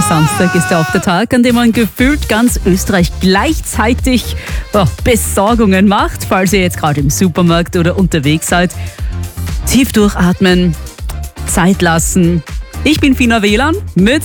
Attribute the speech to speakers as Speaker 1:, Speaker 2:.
Speaker 1: Samstag ist ja auch der Tag, an dem man gefühlt ganz Österreich gleichzeitig Besorgungen macht. Falls ihr jetzt gerade im Supermarkt oder unterwegs seid, tief durchatmen, Zeit lassen. Ich bin Fina Wieland mit